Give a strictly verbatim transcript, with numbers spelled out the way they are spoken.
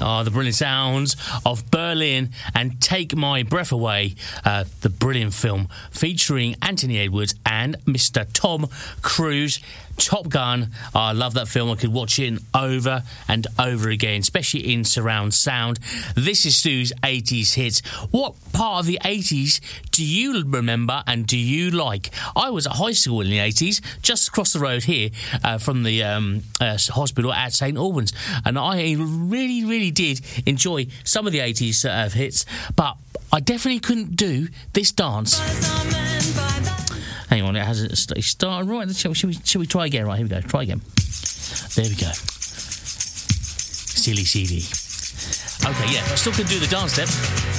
Oh, the brilliant sounds of Berlin and Take My Breath Away, uh, the brilliant film featuring Anthony Edwards and Mister Tom Cruise. Top Gun. Oh, I love that film. I could watch it over and over again, especially in surround sound. This is Stu's eighties hits. What part of the eighties do you remember and do you like? I was at high school in the eighties, just across the road here uh, from the um, uh, hospital at St Albans, and I really, really did enjoy some of the eighties uh, hits, but I definitely couldn't do this dance. Hang on, it hasn't started right. Shall we, shall, we, shall we try again? Right, here we go. Try again. There we go. Silly C D. Okay, yeah, I still can do the dance step.